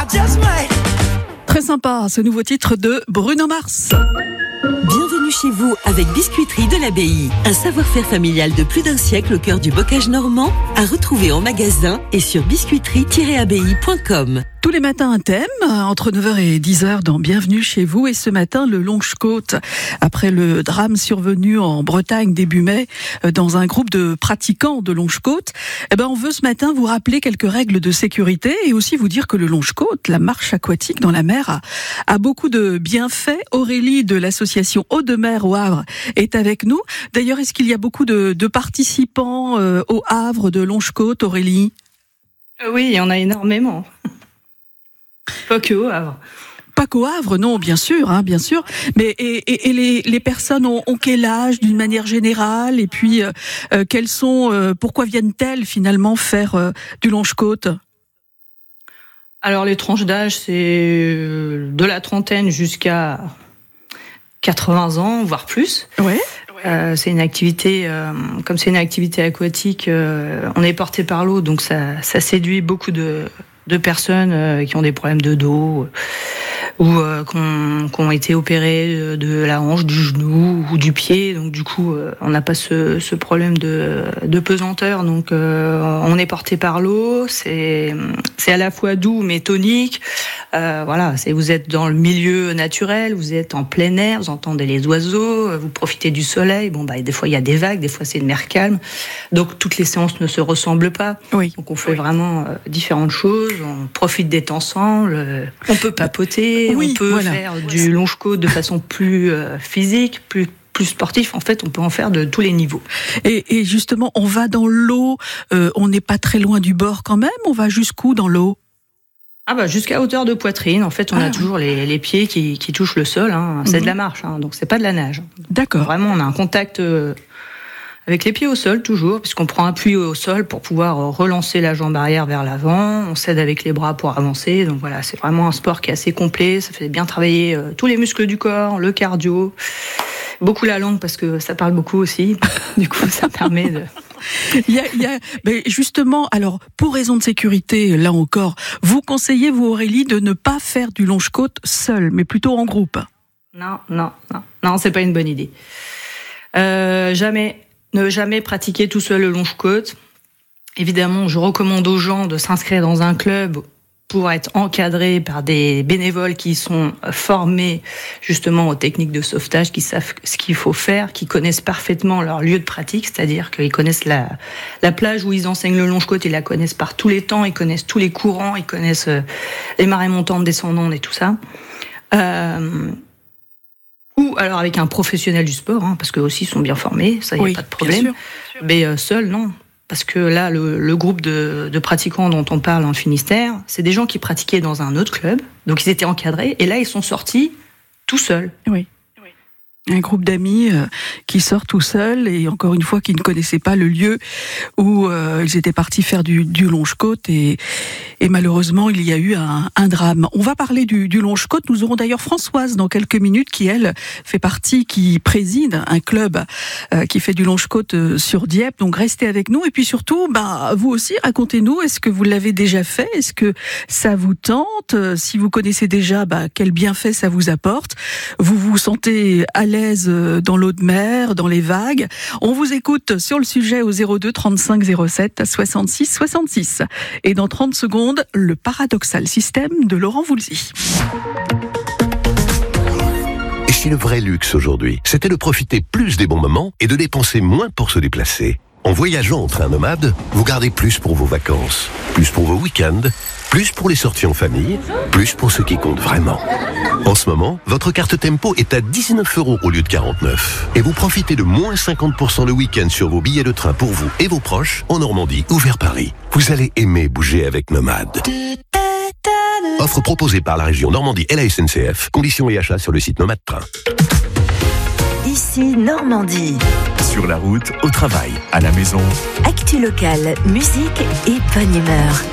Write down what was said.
Très sympa, ce nouveau titre de Bruno Mars. Bienvenue chez vous avec Biscuiterie de l'Abbaye. Un savoir-faire familial de plus d'un siècle au cœur du bocage normand, à retrouver en magasin et sur biscuiterie-abbaye.com. Tous les matins un thème, entre 9h et 10h dans Bienvenue chez vous. Et ce matin, le Longe-Côte. Après le drame survenu en Bretagne début mai, dans un groupe de pratiquants de Longe-Côte, on veut ce matin vous rappeler quelques règles de sécurité et aussi vous dire que le Longe-Côte, la marche aquatique dans la mer, a beaucoup de bienfaits. Aurélie de l'association Eau de Mer au Havre est avec nous. D'ailleurs, est-ce qu'il y a beaucoup de participants au Havre de Longe-Côte, Aurélie ? Oui, il y en a énormément. Pas que au Havre. Pas qu'au Havre, non, bien sûr. Mais et les personnes ont quel âge d'une manière générale ? Et puis, pourquoi viennent-elles finalement faire du Longe-Côte ? Alors, les tranches d'âge, c'est de la trentaine jusqu'à 80 ans, voire plus. Ouais. C'est une activité, comme c'est une activité aquatique, on est porté par l'eau, donc ça séduit beaucoup de personnes qui ont des problèmes de dos ou qui ont été opérées de la hanche, du genou ou du pied. Donc du coup, on n'a pas ce problème de pesanteur. Donc on est porté par l'eau. C'est à la fois doux mais tonique. Vous êtes dans le milieu naturel, vous êtes en plein air, vous entendez les oiseaux, vous profitez du soleil. Des fois il y a des vagues, des fois c'est une mer calme. Donc toutes les séances ne se ressemblent pas. Oui. Donc on fait vraiment différentes choses. On profite d'être ensemble. On peut papoter, on peut faire du Longe-Côte de façon plus physique, plus sportif. En fait, on peut en faire de tous les niveaux. Et justement, on va dans l'eau. On n'est pas très loin du bord quand même. On va jusqu'où dans l'eau ? Jusqu'à hauteur de poitrine. En fait, on a toujours les pieds qui touchent le sol. C'est de la marche, donc c'est pas de la nage. D'accord. Vraiment, on a un contact avec les pieds au sol, toujours, puisqu'on prend appui au sol pour pouvoir relancer la jambe arrière vers l'avant. On s'aide avec les bras pour avancer. Donc voilà, c'est vraiment un sport qui est assez complet. Ça fait bien travailler tous les muscles du corps, le cardio, beaucoup la langue parce que ça parle beaucoup aussi. Du coup, ça permet de... Justement, alors, pour raison de sécurité, là encore, vous conseillez, vous Aurélie, de ne pas faire du Longe-Côte seul, mais plutôt en groupe. Non, c'est pas une bonne idée. Ne jamais pratiquer tout seul le Longe-Côte. Évidemment, je recommande aux gens de s'inscrire dans un club pour être encadrés par des bénévoles qui sont formés justement aux techniques de sauvetage, qui savent ce qu'il faut faire, qui connaissent parfaitement leur lieu de pratique, c'est-à-dire qu'ils connaissent la plage où ils enseignent le Longe-Côte, ils la connaissent par tous les temps, ils connaissent tous les courants, ils connaissent les marées montantes, descendantes et tout ça. Ou alors avec un professionnel du sport, parce qu'eux aussi sont bien formés, ça, il n'y a pas de problème. Bien sûr. Mais seul, non. Parce que là, le groupe de pratiquants dont on parle en Finistère, c'est des gens qui pratiquaient dans un autre club, donc ils étaient encadrés, et là, ils sont sortis tout seuls. Oui. Un groupe d'amis qui sort tout seul et encore une fois qui ne connaissaient pas le lieu où ils étaient partis faire du Longe-Côte et malheureusement il y a eu un drame. On va parler du Longe-Côte. Nous aurons d'ailleurs Françoise dans quelques minutes qui qui préside un club qui fait du Longe-Côte sur Dieppe. Donc restez avec nous et puis surtout vous aussi racontez-nous, est-ce que vous l'avez déjà fait ? Est-ce que ça vous tente ? Si vous connaissez déjà, quel bienfait ça vous apporte ? Vous vous sentez à l'aise dans l'eau de mer, dans les vagues. On vous écoute sur le sujet au 02 35 07 66 66. Et dans 30 secondes, le paradoxal système de Laurent Voulzy. Et si le vrai luxe aujourd'hui, c'était de profiter plus des bons moments et de dépenser moins pour se déplacer ? En voyageant en train nomade, vous gardez plus pour vos vacances, plus pour vos week-ends, plus pour les sorties en famille, plus pour ce qui compte vraiment. En ce moment, votre carte Tempo est à 19 € au lieu de 49. Et vous profitez de moins 50% le week-end sur vos billets de train pour vous et vos proches en Normandie ou vers Paris. Vous allez aimer bouger avec Nomade. Offre proposée par la région Normandie et la SNCF. Conditions et achats sur le site Nomade Train. Ici Normandie. Sur la route, au travail, à la maison. Actu locale, musique et bonne humeur.